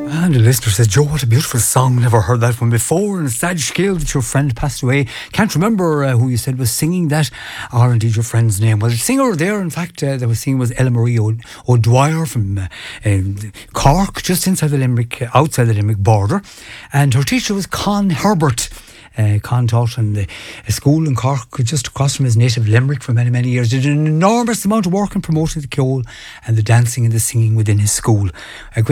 And the listener says, Joe, what a beautiful song. Never heard that one before. And sad scale that your friend passed away. Can't remember who you said was singing that, or indeed your friend's name. Well, the singer there, in fact, that was singing was Ella Marie O'Dwyer from Cork, just inside the Limerick, outside the Limerick border. And her teacher was Con Herbert. Con taught in a school in Cork, just across from his native Limerick for many, many years. Did an enormous amount of work in promoting the ceol and the dancing and the singing within his school. A great